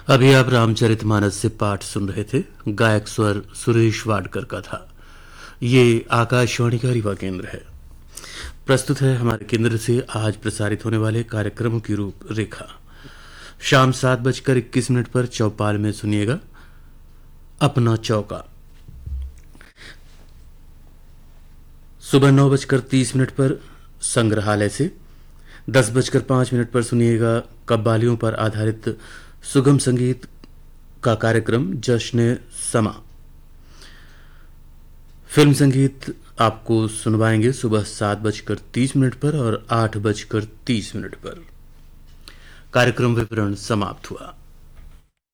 अभी आप रामचरितमानस से पाठ सुन रहे थे। गायक स्वर सुरेश वाडकर का था। ये आकाशवाणी का रीवा केंद्र है। प्रस्तुत है हमारे केंद्र से आज प्रसारित होने वाले कार्यक्रमों की रूपरेखा। शाम 7:21 पर चौपाल में सुनिएगा अपना चौका। सुबह 9:30 पर संग्रहालय से 10:05 पर सुनिएगा कव्वालियों पर आधारित सुगम संगीत का कार्यक्रम जश्न समा। फिल्म संगीत आपको सुनवाएंगे सुबह 7:30 पर और 8:30 पर। कार्यक्रम विवरण समाप्त हुआ।